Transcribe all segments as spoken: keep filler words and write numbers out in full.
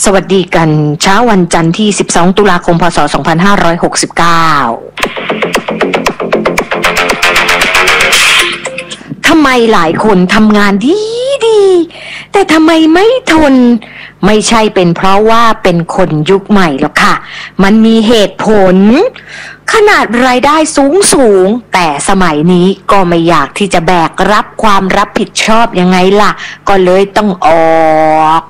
สวัสดีกันเช้าวันจันทร์ที่สิบสองตุลาคมพ.ศ. สองพันห้าร้อยหกสิบเก้าทำไมหลายคนทำงานดีดีแต่ทำไมไม่ทนไม่ใช่เป็นเพราะว่าเป็นคนยุคใหม่หรอกค่ะมันมีเหตุผลขนาดรายได้สูงสูงแต่สมัยนี้ก็ไม่อยากที่จะแบกรับความรับผิดชอบยังไงล่ะก็เลยต้องออก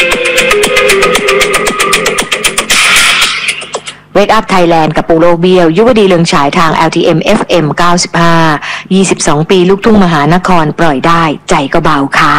Wake Up Thailand กับปูโรเบียวยุวดีเรืองฉายทาง แอล ที เอ็ม เอฟ เอ็ม เก้าสิบห้า ยี่สิบสองปีลูกทุ่งมหานครปล่อยได้ใจก็เบาค่ะ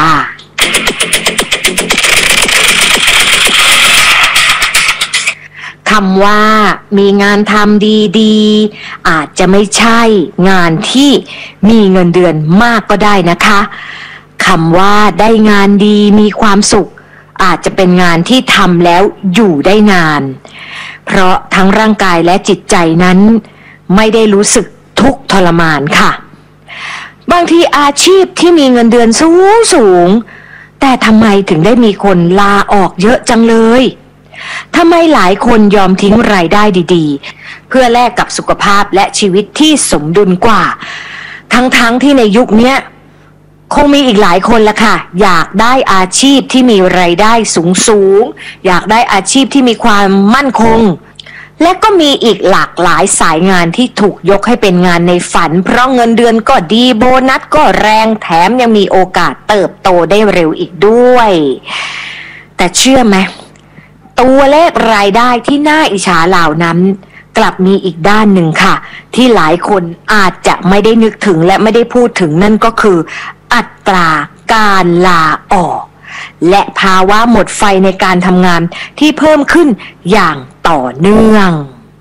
คำว่ามีงานทำดีๆอาจจะไม่ใช่งานที่มีเงินเดือนมากก็ได้นะคะคำว่าได้งานดีมีความสุขอาจจะเป็นงานที่ทำแล้วอยู่ได้นานเพราะทั้งร่างกายและจิตใจนั้นไม่ได้รู้สึกทุกข์ทรมานค่ะบางทีอาชีพที่มีเงินเดือนสูงสูงแต่ทำไมถึงได้มีคนลาออกเยอะจังเลยทำไมหลายคนยอมทิ้งรายได้ดีๆเพื่อแลกกับสุขภาพและชีวิตที่สมดุลกว่าทั้งๆ ท, ที่ในยุคนี้คงมีอีกหลายคนละค่ะอยากได้อาชีพที่มีรายได้สูงสูงอยากได้อาชีพที่มีความมั่นคงและก็มีอีกหลากหลายสายงานที่ถูกยกให้เป็นงานในฝันเพราะเงินเดือนก็ดีโบนัสก็แรงแถมยังมีโอกาสเติบโตได้เร็วอีกด้วยแต่เชื่อไหมตัวเลขรายได้ที่น่าอิจฉาเหล่านั้นกลับมีอีกด้านหนึ่งค่ะที่หลายคนอาจจะไม่ได้นึกถึงและไม่ได้พูดถึงนั่นก็คืออัตราการลาออกและภาวะหมดไฟในการทำงานที่เพิ่มขึ้นอย่างต่อเนื่อง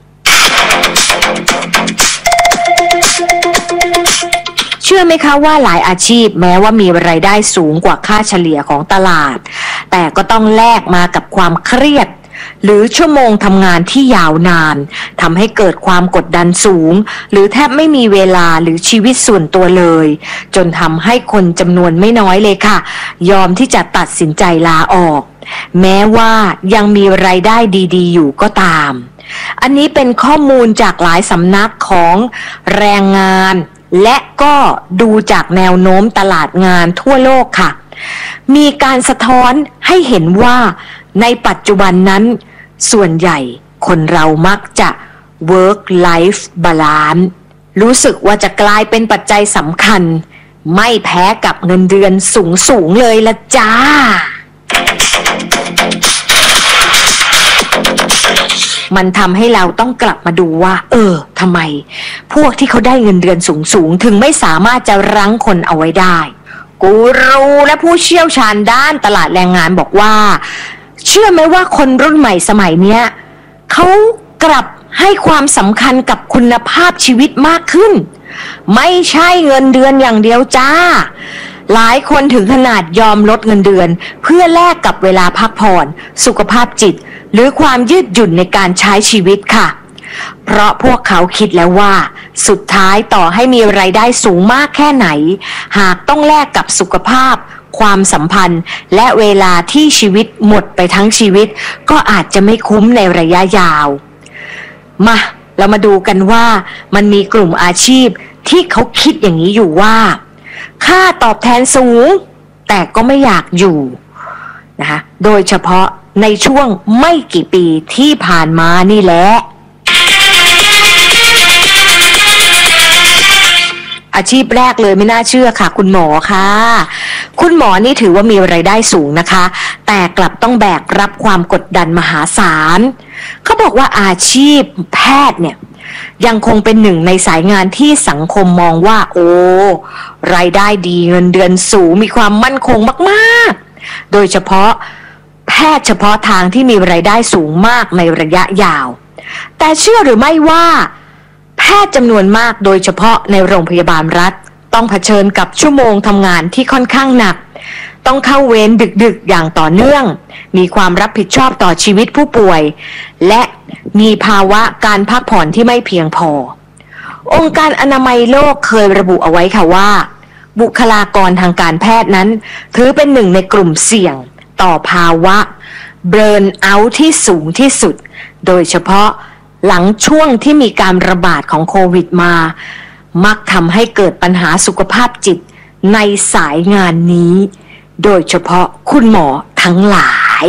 เชื่อไหมคะว่าหลายอาชีพแม้ว่ามีรายได้สูงกว่าค่าเฉลี่ยของตลาดแต่ก็ต้องแลกมากับความเครียดหรือชั่วโมงทำงานที่ยาวนานทำให้เกิดความกดดันสูงหรือแทบไม่มีเวลาหรือชีวิตส่วนตัวเลยจนทำให้คนจำนวนไม่น้อยเลยค่ะยอมที่จะตัดสินใจลาออกแม้ว่ายังมีรายได้ดีๆอยู่ก็ตามอันนี้เป็นข้อมูลจากหลายสำนักของแรงงานและก็ดูจากแนวโน้มตลาดงานทั่วโลกค่ะมีการสะท้อนให้เห็นว่าในปัจจุบันนั้นส่วนใหญ่คนเรามักจะ work life balance รู้สึกว่าจะกลายเป็นปัจจัยสำคัญไม่แพ้กับเงินเดือนสูงสูงเลยละจ้ามันทำให้เราต้องกลับมาดูว่าเออทำไมพวกที่เขาได้เงินเดือนสูงสูงถึงไม่สามารถจะรั้งคนเอาไว้ได้กูรูและผู้เชี่ยวชาญด้านตลาดแรงงานบอกว่าเชื่อไหมว่าคนรุ่นใหม่สมัยเนี้ยเขากลับให้ความสำคัญกับคุณภาพชีวิตมากขึ้นไม่ใช่เงินเดือนอย่างเดียวจ้าหลายคนถึงขนาดยอมลดเงินเดือนเพื่อแลกกับเวลาพักผ่อนสุขภาพจิตหรือความยืดหยุ่นในการใช้ชีวิตค่ะเพราะพวกเขาคิดแล้วว่าสุดท้ายต่อให้มีรายได้สูงมากแค่ไหนหากต้องแลกกับสุขภาพความสัมพันธ์และเวลาที่ชีวิตหมดไปทั้งชีวิตก็อาจจะไม่คุ้มในระยะยาวมาเรามาดูกันว่ามันมีกลุ่มอาชีพที่เขาคิดอย่างนี้อยู่ว่าค่าตอบแทนสูงแต่ก็ไม่อยากอยู่นะคะโดยเฉพาะในช่วงไม่กี่ปีที่ผ่านมานี่แหละอาชีพแรกเลยไม่น่าเชื่อค่ะคุณหมอค่ะคุณหมอนี่ถือว่ามีรายได้สูงนะคะแต่กลับต้องแบกรับความกดดันมหาศาลเขาบอกว่าอาชีพแพทย์เนี่ยยังคงเป็นหนึ่งในสายงานที่สังคมมองว่าโอ้รายได้ดีเงินเดือนสูงมีความมั่นคงมากๆโดยเฉพาะแพทย์เฉพาะทางที่มีรายได้สูงมากในระยะยาวแต่เชื่อหรือไม่ว่าแพทย์จำนวนมากโดยเฉพาะในโรงพยาบาลรัฐต้องเผชิญกับชั่วโมงทำงานที่ค่อนข้างหนักต้องเข้าเวรดึกๆอย่างต่อเนื่องมีความรับผิดชอบต่อชีวิตผู้ป่วยและมีภาวะการพักผ่อนที่ไม่เพียงพอองค์การอนามัยโลกเคยระบุเอาไว้ค่ะว่าบุคลากรทางการแพทย์นั้นถือเป็นหนึ่งในกลุ่มเสี่ยงต่อภาวะเบิร์นเอาท์ที่สูงที่สุดโดยเฉพาะหลังช่วงที่มีการระบาดของโควิดมามักทำให้เกิดปัญหาสุขภาพจิตในสายงานนี้โดยเฉพาะคุณหมอทั้งหลาย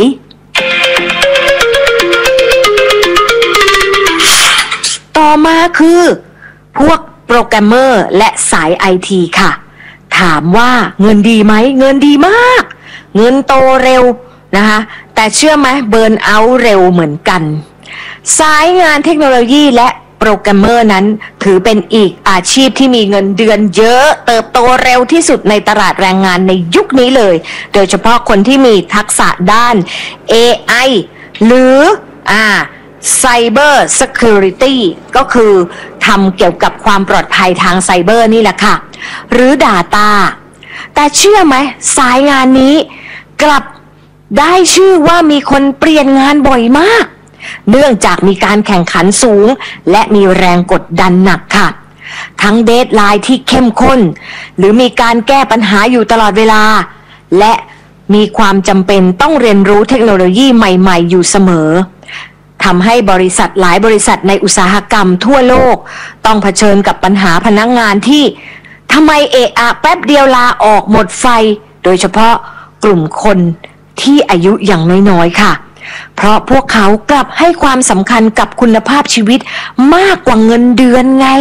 ต่อมาคือพวกโปรแกรมเมอร์และสาย ไอ ที ค่ะถามว่าเงินดีไหมเงินดีมากเงินโตเร็วนะคะแต่เชื่อไหมเบิร์นเอาท์เร็วเหมือนกันสายงานเทคโนโลยีและโปรแกรมเมอร์นั้นถือเป็นอีกอาชีพที่มีเงินเดือนเยอะเติบโตเร็วที่สุดในตลาดแรงงานในยุคนี้เลยโดยเฉพาะคนที่มีทักษะด้าน เอ ไอ หรืออ่า Cyber Security ก็คือทำเกี่ยวกับความปลอดภัยทางไซเบอร์นี่แหละค่ะหรือ Data แต่เชื่อไหมสายงานนี้กลับได้ชื่อว่ามีคนเปลี่ยนงานบ่อยมากเนื่องจากมีการแข่งขันสูงและมีแรงกดดันหนักค่ะทั้งเดดไลน์ที่เข้มข้นหรือมีการแก้ปัญหาอยู่ตลอดเวลาและมีความจำเป็นต้องเรียนรู้เทคโนโลยีใหม่ๆอยู่เสมอทำให้บริษัทหลายบริษัทในอุตสาหกรรมทั่วโลกต้องเผชิญกับปัญหาพนักงานที่ทำไมเอะอะแป๊บเดียวลาออกหมดไฟโดยเฉพาะกลุ่มคนที่อายุอย่างน้อยๆค่ะเพราะพวกเขากลับให้ความสำคัญกับคุณภาพชีวิตมากกว่าเงินเดือนไง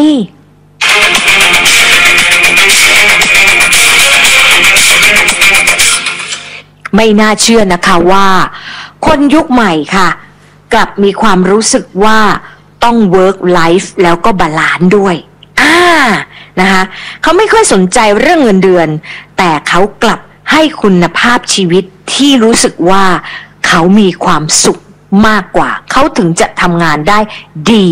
ไม่น่าเชื่อนะคะว่าคนยุคใหม่ค่ะกลับมีความรู้สึกว่าต้อง work life แล้วก็บาลานซ์ด้วยอ่านะคะเขาไม่ค่อยสนใจเรื่องเงินเดือนแต่เขากลับให้คุณภาพชีวิตที่รู้สึกว่าเขามีความสุขมากกว่าเขาถึงจะทำงานได้ดี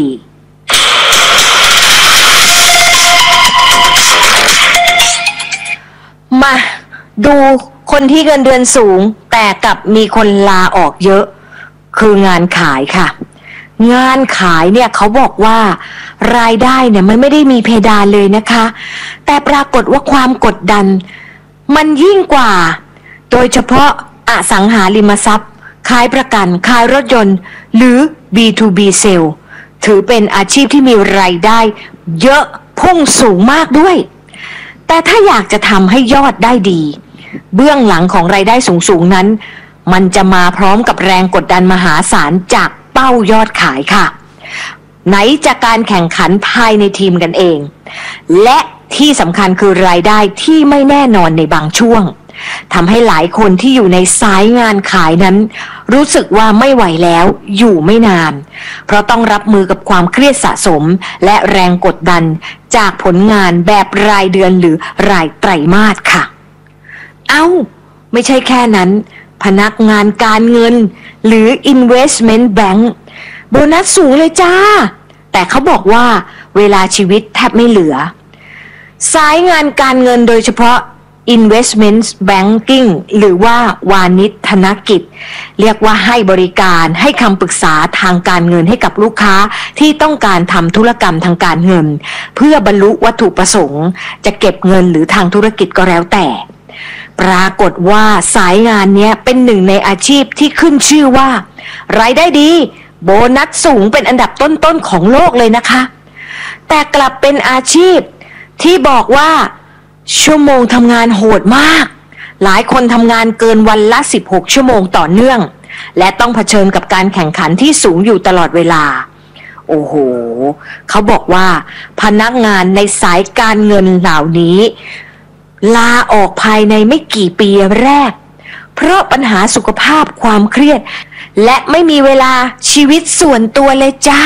มาดูคนที่เงินเดือนสูงแต่กลับมีคนลาออกเยอะคืองานขายค่ะงานขายเนี่ยเขาบอกว่ารายได้เนี่ยมันไม่ได้มีเพดานเลยนะคะแต่ปรากฏว่าความกดดันมันยิ่งกว่าโดยเฉพาะอสังหาริมทรัพย์ขายประกันขายรถยนต์หรือ บี ทู บี เซลล์ถือเป็นอาชีพที่มีรายได้เยอะพุ่งสูงมากด้วยแต่ถ้าอยากจะทำให้ยอดได้ดีเบื้องหลังของรายได้สูงๆนั้นมันจะมาพร้อมกับแรงกดดันมหาศาลจากเป้ายอดขายค่ะไหนจากการแข่งขันภายในทีมกันเองและที่สำคัญคือรายได้ที่ไม่แน่นอนในบางช่วงทำให้หลายคนที่อยู่ในสายงานขายนั้นรู้สึกว่าไม่ไหวแล้วอยู่ไม่นานเพราะต้องรับมือกับความเครียดสะสมและแรงกดดันจากผลงานแบบรายเดือนหรือรายไตรมาสค่ะเอ้าไม่ใช่แค่นั้นพนักงานการเงินหรือ investment bank โบนัสสูงเลยจ้าแต่เขาบอกว่าเวลาชีวิตแทบไม่เหลือสายงานการเงินโดยเฉพาะ investment banking หรือว่าวานิชธนกิจเรียกว่าให้บริการให้คำปรึกษาทางการเงินให้กับลูกค้าที่ต้องการทำธุรกรรมทางการเงินเพื่อบรรลุวัตถุประสงค์จะเก็บเงินหรือทางธุรกิจก็แล้วแต่ปรากฏว่าสายงานนี้เป็นหนึ่งในอาชีพที่ขึ้นชื่อว่ารายได้ดีโบนัสสูงเป็นอันดับต้นๆของโลกเลยนะคะแต่กลับเป็นอาชีพที่บอกว่าชั่วโมงทำงานโหดมากหลายคนทำงานเกินวันละสิบหกชั่วโมงต่อเนื่องและต้องเผชิญกับการแข่งขันที่สูงอยู่ตลอดเวลาโอ้โหเขาบอกว่าพนักงานในสายการเงินเหล่านี้ลาออกภายในไม่กี่ปีแรกเพราะปัญหาสุขภาพความเครียดและไม่มีเวลาชีวิตส่วนตัวเลยจ้า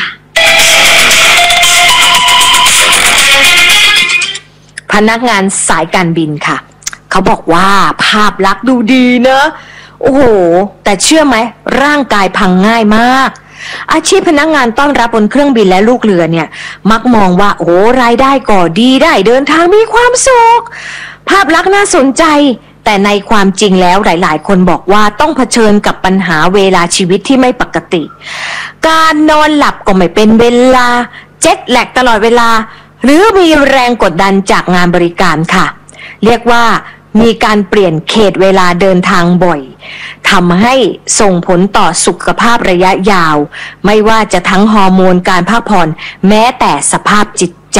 พนักงานสายการบินค่ะเขาบอกว่าภาพลักษณ์ดูดีเนอะโอ้โหแต่เชื่อไหมร่างกายพังง่ายมากอาชีพพนักงานต้อนรับบนเครื่องบินและลูกเรือเนี่ยมักมองว่าโอ้รายได้ก็ดีได้เดินทางมีความสุขภาพลักษณ์น่าสนใจแต่ในความจริงแล้วหลายๆคนบอกว่าต้องเผชิญกับปัญหาเวลาชีวิตที่ไม่ปกติการนอนหลับก็ไม่เป็นเวลาเจ็ตแลกตลอดเวลาหรือมีแรงกดดันจากงานบริการค่ะเรียกว่ามีการเปลี่ยนเขตเวลาเดินทางบ่อยทำให้ส่งผลต่อสุขภาพระยะยาวไม่ว่าจะทั้งฮอร์โมนการพักผ่อนแม้แต่สภาพจิตใจ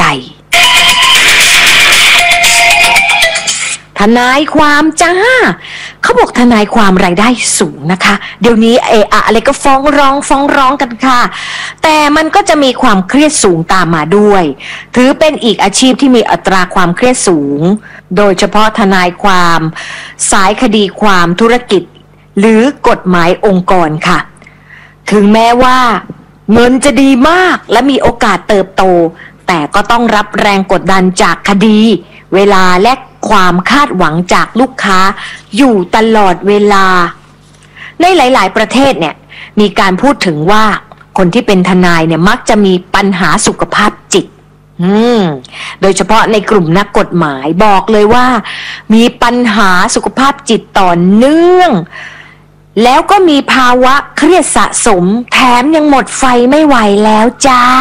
ทนายความจ้าเขาบอกทนายความรายได้สูงนะคะเดี๋ยวนี้เอะอะอะไรก็ฟ้องร้องฟ้องร้องกันค่ะแต่มันก็จะมีความเครียดสูงตามมาด้วยถือเป็นอีกอาชีพที่มีอัตราความเครียดสูงโดยเฉพาะทนายความสายคดีความธุรกิจหรือกฎหมายองค์กรค่ะถึงแม้ว่าเงินจะดีมากและมีโอกาสเติบโตแต่ก็ต้องรับแรงกดดันจากคดีเวลาและความคาดหวังจากลูกค้าอยู่ตลอดเวลาในหลายๆประเทศเนี่ยมีการพูดถึงว่าคนที่เป็นทนายเนี่ยมักจะมีปัญหาสุขภาพจิตอืมโดยเฉพาะในกลุ่มนักกฎหมายบอกเลยว่ามีปัญหาสุขภาพจิตต่อเนื่องแล้วก็มีภาวะเครียดสะสมแถมยังหมดไฟไม่ไหวแล้วจ้า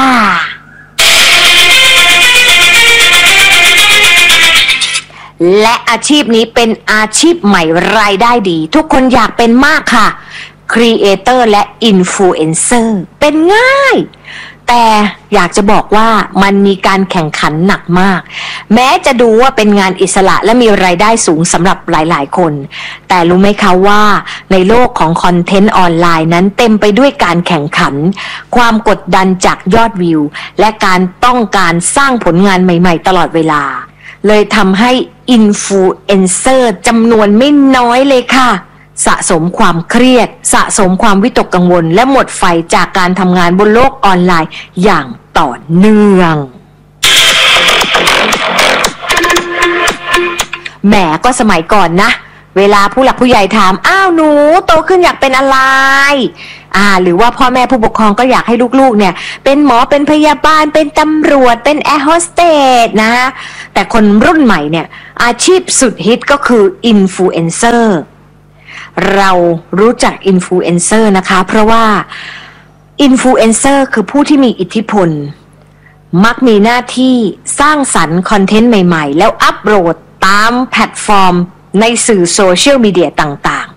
และอาชีพนี้เป็นอาชีพใหม่รายได้ดีทุกคนอยากเป็นมากค่ะ Creator และ Influencer เป็นง่ายแต่อยากจะบอกว่ามันมีการแข่งขันหนักมากแม้จะดูว่าเป็นงานอิสระและมีรายได้สูงสำหรับหลายๆคนแต่รู้ไหมคะว่าในโลกของคอนเทนต์ออนไลน์นั้นเต็มไปด้วยการแข่งขันความกดดันจากยอดวิวและการต้องการสร้างผลงานใหม่ๆตลอดเวลาเลยทำให้อินฟลูเอนเซอร์จำนวนไม่น้อยเลยค่ะสะสมความเครียดสะสมความวิตกกังวลและหมดไฟจากการทำงานบนโลกออนไลน์อย่างต่อเนื่องแหมก็สมัยก่อนนะเวลาผู้หลักผู้ใหญ่ถามอ้าวหนูโตขึ้นอยากเป็นอะไรอ่าหรือว่าพ่อแม่ผู้ปกครองก็อยากให้ลูกๆเนี่ยเป็นหมอเป็นพยาบาลเป็นตำรวจเป็นแอร์โฮสเตสนะแต่คนรุ่นใหม่เนี่ยอาชีพสุดฮิตก็คืออินฟลูเอนเซอร์เรารู้จักอินฟลูเอนเซอร์นะคะเพราะว่าอินฟลูเอนเซอร์คือผู้ที่มีอิทธิพลมักมีหน้าที่สร้างสรรค์คอนเทนต์ใหม่ๆแล้วอัปโหลดตามแพลตฟอร์มในสื่อโซเชียลมีเดียต่าง